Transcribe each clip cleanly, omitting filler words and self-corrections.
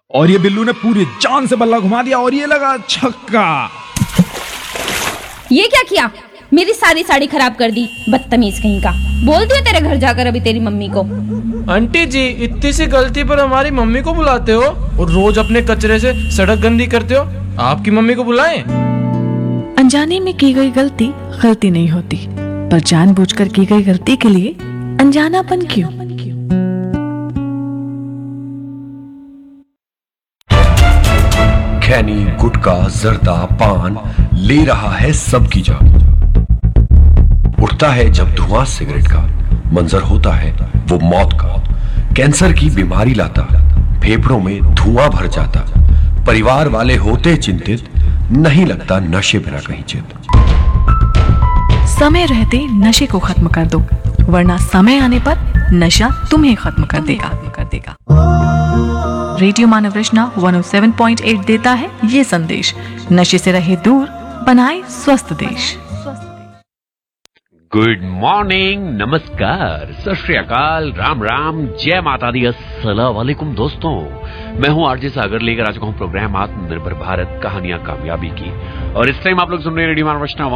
और ये बिल्लू ने पूरी जान से बल्ला घुमा दिया और ये लगा छक्का। ये क्या किया? मेरी सारी साड़ी खराब कर दी, बदतमीज कहीं का। बोल दिया तेरे घर जाकर अभी तेरी मम्मी को। आंटी जी, इतनी सी गलती पर हमारी मम्मी को बुलाते हो और रोज अपने कचरे से सड़क गंदी करते हो। आपकी मम्मी को बुलाएं। अनजाने में की गई गलती गलती नहीं होती, पर जानबूझकर की गई गलती के लिए अनजानापन क्यों? खैनी, गुटखा, जर्दा, पान ले रहा है सबकी जान। उठता है जब धुआं सिगरेट का, मंजर होता है वो मौत का। कैंसर की बीमारी लाता, फेफड़ों में धुआं भर जाता। परिवार वाले होते चिंतित, नहीं लगता नशे बिना कहीं चित। समय रहते नशे को खत्म कर दो, वरना समय आने पर नशा तुम्हें खत्म कर देगा। रेडियो मानव रचना 107.8 देता है ये संदेश, नशे से रहे दूर, बनाए स्वस्थ देश। गुड मॉर्निंग, नमस्कार, सत श्री अकाल, राम राम, जय माता दी, अस्सलाम वालेकुम दोस्तों। मैं हूं आरजे सागर, लेकर आ चुका हूं प्रोग्राम आत्मनिर्भर भारत, कहानियां कामयाबी की। और इस टाइम आप लोग सुन रहे हैं रेडियो मानव रचना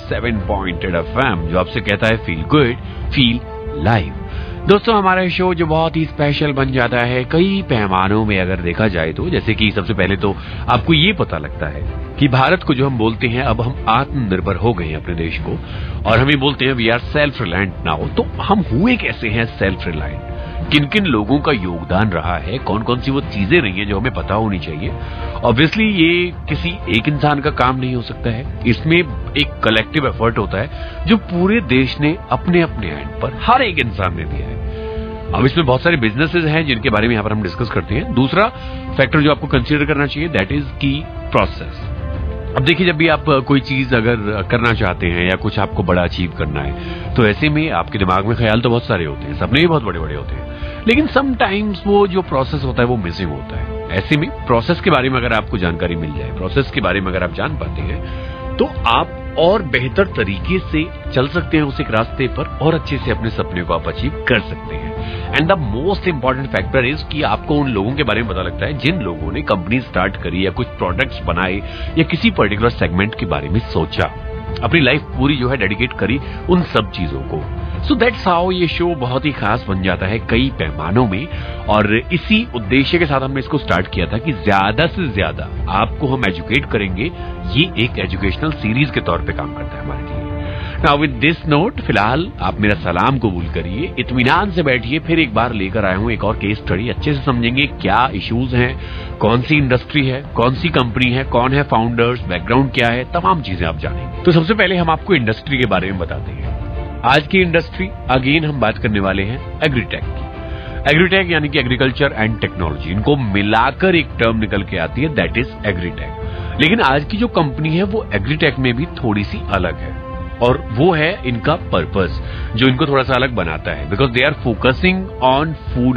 107.8 FM, जो आपसे कहता है फील गुड, फील लाइव। दोस्तों, हमारा शो जो बहुत ही स्पेशल बन जाता है कई पैमानों में अगर देखा जाए तो। जैसे कि सबसे पहले तो आपको ये पता लगता है कि भारत को जो हम बोलते हैं अब हम आत्मनिर्भर हो गए हैं अपने देश को, और हम ये बोलते हैं we are self reliant now. तो हम हुए कैसे हैं सेल्फ रिलायंट? किन किन लोगों का योगदान रहा है, कौन कौन सी वो चीजें रही हैं जो हमें पता होनी चाहिए। ऑब्वियसली ये किसी एक इंसान का काम नहीं हो सकता है, इसमें एक कलेक्टिव एफर्ट होता है जो पूरे देश ने अपने अपने एंड पर, हर एक इंसान ने दिया है। अब इसमें बहुत सारे बिजनेसेस हैं जिनके बारे में यहाँ पर हम डिस्कस करते हैं। दूसरा फैक्टर जो आपको कंसीडर करना चाहिए, दैट इज की प्रोसेस। अब देखिए, जब भी आप कोई चीज अगर करना चाहते हैं या कुछ आपको बड़ा अचीव करना है, तो ऐसे में आपके दिमाग में ख्याल तो बहुत सारे होते हैं, सपने भी बहुत बड़े बड़े होते हैं, लेकिन समटाइम्स वो जो प्रोसेस होता है वो मिसिंग होता है। ऐसे में प्रोसेस के बारे में अगर आपको जानकारी मिल जाए, प्रोसेस के बारे में अगर आप जान पाते हैं, तो आप और बेहतर तरीके से चल सकते हैं उस एक रास्ते पर, और अच्छे से अपने सपने को आप अचीव कर सकते हैं। And the most important factor is कि आपको उन लोगों के बारे में पता लगता है जिन लोगों ने कंपनी स्टार्ट करी या कुछ प्रोडक्ट्स बनाए या किसी पर्टिकुलर सेगमेंट के बारे में सोचा, अपनी लाइफ पूरी जो है डेडिकेट करी उन सब चीजों को। सो दैट्स हाउ ये शो बहुत ही खास बन जाता है कई पैमानों में, और इसी उद्देश्य के साथ हमने इसको स्टार्ट किया था कि ज्यादा से ज्यादा आपको हम एजुकेट करेंगे। ये एक एजुकेशनल सीरीज के तौर पे काम करता है हमारे लिए। नाउ विद दिस नोट, फिलहाल आप मेरा सलाम कबूल करिए, इत्मीनान से बैठिए। फिर एक बार लेकर आया हूं एक और केस स्टडी, अच्छे से समझेंगे क्या इश्यूज हैं, कौन सी इंडस्ट्री है, कौन सी कंपनी है, कौन है फाउंडर्स, बैकग्राउंड क्या है, तमाम चीजें आप जानेंगे। तो सबसे पहले हम आपको इंडस्ट्री के बारे में बताते हैं। आज की इंडस्ट्री, अगेन हम बात करने वाले हैं एग्रीटेक की। एग्रीटेक यानी कि एग्रीकल्चर एंड टेक्नोलॉजी, इनको मिलाकर एक टर्म निकल के आती है, दैट इज एग्रीटेक। लेकिन आज की जो कंपनी है वो एग्रीटेक में भी थोड़ी सी अलग है, और वो है इनका पर्पस जो इनको थोड़ा सा अलग बनाता है, because they are focusing on food